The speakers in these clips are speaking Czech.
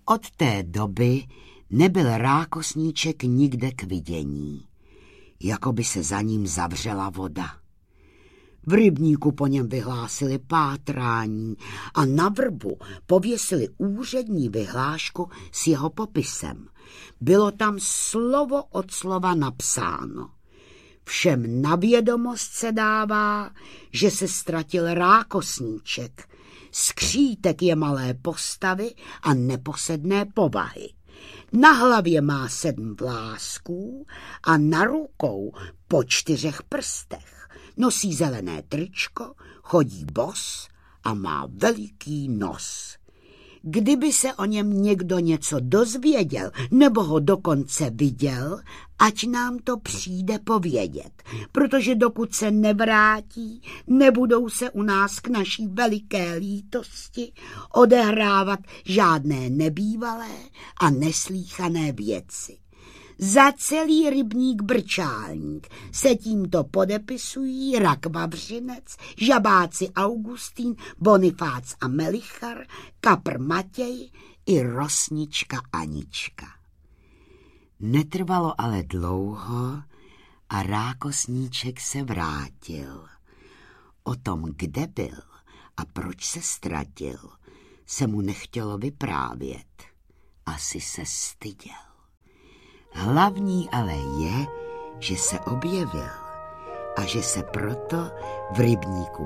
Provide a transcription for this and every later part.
Od té doby nebyl rákosníček nikde k vidění, jako by se za ním zavřela voda. V rybníku po něm vyhlásili pátrání a na vrbu pověsili úřední vyhlášku s jeho popisem. Bylo tam slovo od slova napsáno. Všem na vědomost se dává, že se ztratil rákosníček. Skřítek je malé postavy a neposedné povahy. Na hlavě má 7 vlásků a na rukou po 4 prstech. Nosí zelené tričko, chodí bos a má veliký nos. Kdyby se o něm někdo něco dozvěděl nebo ho dokonce viděl, ať nám to přijde povědět, protože dokud se nevrátí, nebudou se u nás k naší veliké lítosti odehrávat žádné nebývalé a neslýchané věci. Za celý rybník Brčálník se tímto podepisují Rak Vavřinec, žabáci Augustín, Bonifác a Melichar, Kapr Matěj i Rosnička Anička. Netrvalo ale dlouho a rákosníček se vrátil. O tom, kde byl a proč se ztratil, se mu nechtělo vyprávět. Asi se styděl. Hlavní ale je, že se objevil a že se proto v rybníku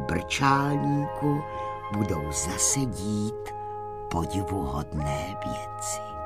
Brčálníku budou zase dít podivuhodné věci.